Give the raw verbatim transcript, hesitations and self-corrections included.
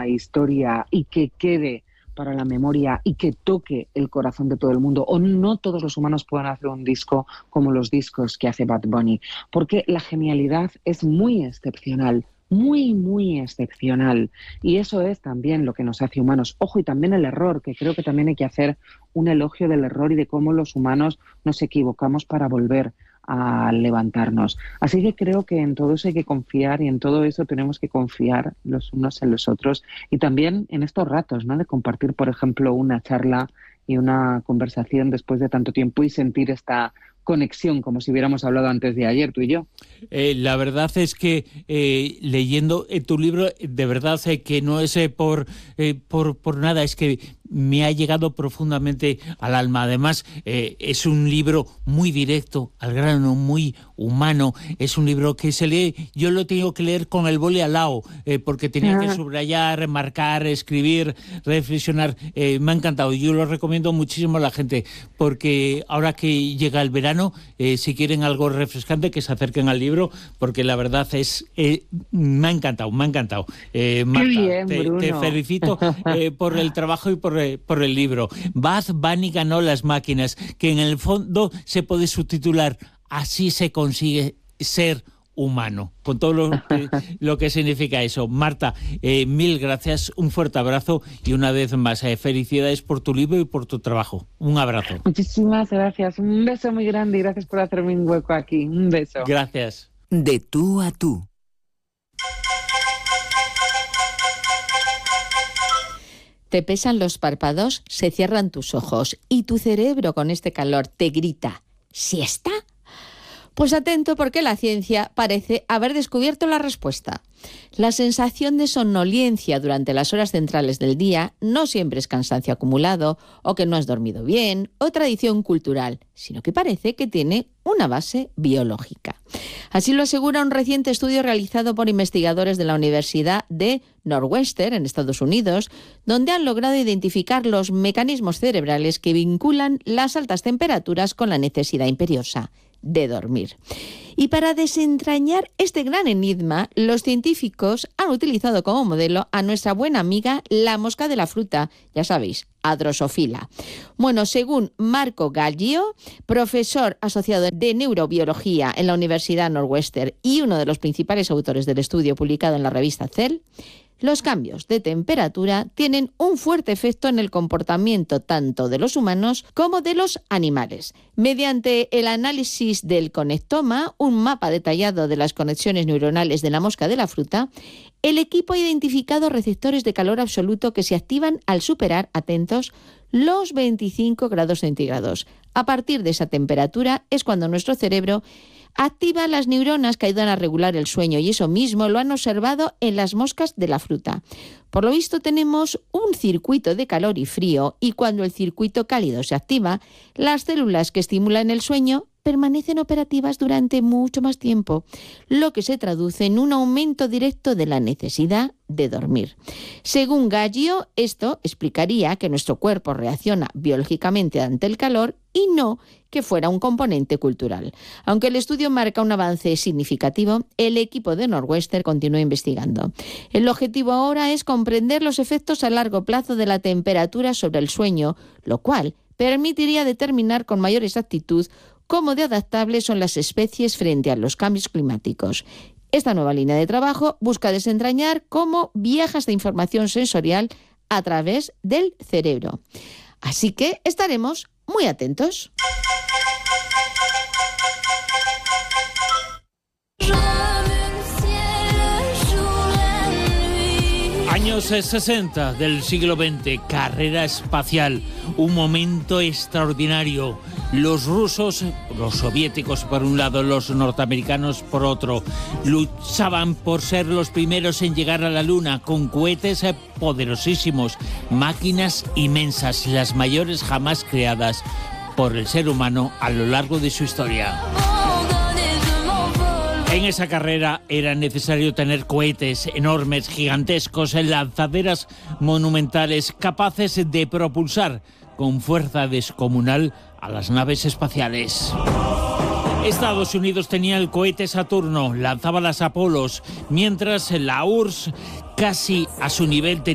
la historia y que quede para la memoria y que toque el corazón de todo el mundo, o no todos los humanos puedan hacer un disco como los discos que hace Bad Bunny, porque la genialidad es muy excepcional, muy, muy excepcional, y eso es también lo que nos hace humanos. Ojo, y también el error, que creo que también hay que hacer un elogio del error y de cómo los humanos nos equivocamos para volver a levantarnos. Así que creo que en todo eso hay que confiar, y en todo eso tenemos que confiar los unos en los otros, y también en estos ratos, ¿no?, de compartir, por ejemplo, una charla y una conversación después de tanto tiempo y sentir esta conexión como si hubiéramos hablado antes de ayer, tú y yo. Eh, la verdad es que eh, leyendo eh, tu libro, de verdad eh, que no es eh, por, eh, por, por nada, es que me ha llegado profundamente al alma. Además, eh, es un libro muy directo, al grano, muy humano. Es un libro que se lee, yo lo tengo que leer con el boli al lado, eh, porque tenía que subrayar, marcar, escribir, reflexionar. Eh, me ha encantado. Yo lo recomiendo muchísimo a la gente, porque ahora que llega el verano, eh, si quieren algo refrescante, que se acerquen al libro, porque la verdad es, eh, me ha encantado, me ha encantado. Eh, Marta, bien, te, te felicito eh, por el trabajo y por, eh, por el libro. Bad Bunny ganó las máquinas, que en el fondo se puede subtitular Así se consigue ser humano, con todo lo que, lo que significa eso. Marta, eh, mil gracias, un fuerte abrazo y una vez más, eh, felicidades por tu libro y por tu trabajo. Un abrazo. Muchísimas gracias, un beso muy grande y gracias por hacerme un hueco aquí. Un beso. Gracias. De tú a tú. Te pesan los párpados, se cierran tus ojos y tu cerebro con este calor te grita ¿siesta? Pues atento, porque la ciencia parece haber descubierto la respuesta. La sensación de somnolencia durante las horas centrales del día no siempre es cansancio acumulado o que no has dormido bien o tradición cultural, sino que parece que tiene una base biológica. Así lo asegura un reciente estudio realizado por investigadores de la Universidad de Northwestern en Estados Unidos, donde han logrado identificar los mecanismos cerebrales que vinculan las altas temperaturas con la necesidad imperiosa de dormir. Y para desentrañar este gran enigma, los científicos han utilizado como modelo a nuestra buena amiga la mosca de la fruta, ya sabéis, a Drosophila. Bueno, según Marco Gallio, profesor asociado de neurobiología en la Universidad Northwestern y uno de los principales autores del estudio publicado en la revista Cell, los cambios de temperatura tienen un fuerte efecto en el comportamiento tanto de los humanos como de los animales. Mediante el análisis del conectoma, un mapa detallado de las conexiones neuronales de la mosca de la fruta, el equipo ha identificado receptores de calor absoluto que se activan al superar, atentos, los veinticinco grados centígrados. A partir de esa temperatura es cuando nuestro cerebro activa las neuronas que ayudan a regular el sueño, y eso mismo lo han observado en las moscas de la fruta. Por lo visto tenemos un circuito de calor y frío, y cuando el circuito cálido se activa, las células que estimulan el sueño permanecen operativas durante mucho más tiempo, lo que se traduce en un aumento directo de la necesidad de dormir. Según Gallio, esto explicaría que nuestro cuerpo reacciona biológicamente ante el calor y no que fuera un componente cultural. Aunque el estudio marca un avance significativo, el equipo de Northwestern continúa investigando. El objetivo ahora es comprender los efectos a largo plazo de la temperatura sobre el sueño, lo cual permitiría determinar con mayor exactitud cómo de adaptables son las especies frente a los cambios climáticos. Esta nueva línea de trabajo busca desentrañar cómo viaja esta información sensorial a través del cerebro. Así que estaremos muy atentos. Años sesenta del siglo veinte, carrera espacial, un momento extraordinario. Los rusos, los soviéticos por un lado, los norteamericanos por otro, luchaban por ser los primeros en llegar a la Luna con cohetes poderosísimos, máquinas inmensas, las mayores jamás creadas por el ser humano a lo largo de su historia. En esa carrera era necesario tener cohetes enormes, gigantescos, lanzaderas monumentales capaces de propulsar con fuerza descomunal a las naves espaciales. Estados Unidos tenía el cohete Saturno, lanzaba las Apolos, mientras la U R S S casi a su nivel tenía